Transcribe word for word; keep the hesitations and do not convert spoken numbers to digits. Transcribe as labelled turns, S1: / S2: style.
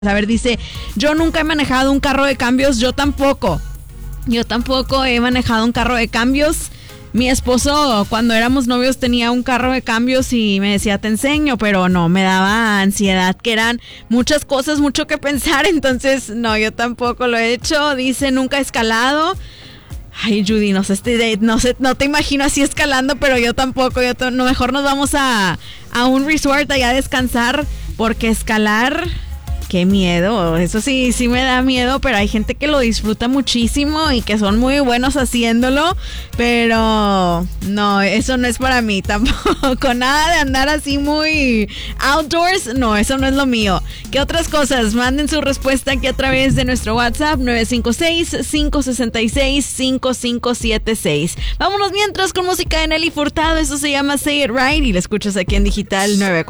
S1: A ver, dice, yo nunca he manejado un carro de cambios, yo tampoco. Yo tampoco he manejado un carro de cambios. Mi esposo, cuando éramos novios, tenía un carro de cambios y me decía, te enseño, pero no, me daba ansiedad, que eran muchas cosas, mucho que pensar, entonces, no, yo tampoco lo he hecho. Dice, nunca he escalado. Ay, Judy, no sé, este, no sé, no te imagino así escalando, pero yo tampoco. Yo to- no, mejor nos vamos a, a un resort allá a descansar, porque escalar... Qué miedo, eso sí, sí me da miedo, pero hay gente que lo disfruta muchísimo y que son muy buenos haciéndolo, pero no, eso no es para mí tampoco, nada de andar así muy outdoors, no, eso no es lo mío. ¿Qué otras cosas? Manden su respuesta aquí a través de nuestro WhatsApp nueve cinco seis, cinco seis seis, cinco cinco siete seis. Vámonos mientras con música de Nelly Furtado, eso se llama Say It Right y la escuchas aquí en Digital noventa y cuatro.